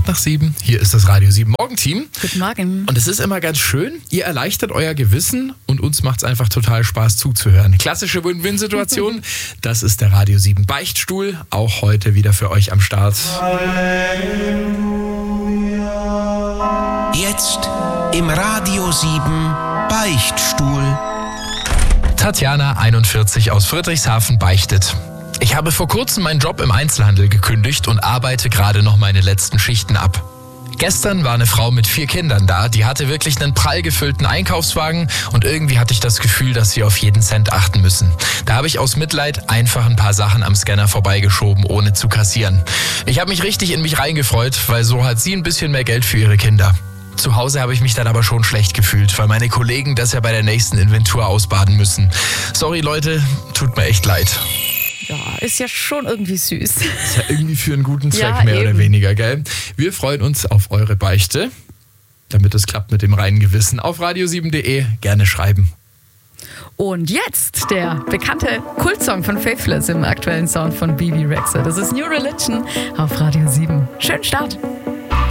7:08. Hier ist das Radio 7 Morgenteam. Guten Morgen. Und es ist immer ganz schön, ihr erleichtert euer Gewissen und uns macht es einfach total Spaß zuzuhören. Klassische Win-Win-Situation, das ist der Radio 7 Beichtstuhl, auch heute wieder für euch am Start. Jetzt im Radio 7 Beichtstuhl. Tatjana, 41, aus Friedrichshafen, beichtet. Ich habe vor kurzem meinen Job im Einzelhandel gekündigt und arbeite gerade noch meine letzten Schichten ab. Gestern war eine Frau mit 4 Kindern da, die hatte wirklich einen prall gefüllten Einkaufswagen und irgendwie hatte ich das Gefühl, dass sie auf jeden Cent achten müssen. Da habe ich aus Mitleid einfach ein paar Sachen am Scanner vorbeigeschoben, ohne zu kassieren. Ich habe mich richtig in mich reingefreut, weil so hat sie ein bisschen mehr Geld für ihre Kinder. Zu Hause habe ich mich dann aber schon schlecht gefühlt, weil meine Kollegen das ja bei der nächsten Inventur ausbaden müssen. Sorry Leute, tut mir echt leid. Ja, ist ja schon irgendwie süß. Ist ja irgendwie für einen guten Zweck, Ja, mehr oder eben. weniger, gell? Wir freuen uns auf eure Beichte, damit es klappt mit dem reinen Gewissen. Auf radio7.de gerne schreiben. Und jetzt der bekannte Kultsong von Faithless im aktuellen Sound von Bibi Rexha. Das ist New Religion auf Radio 7. Schönen Start.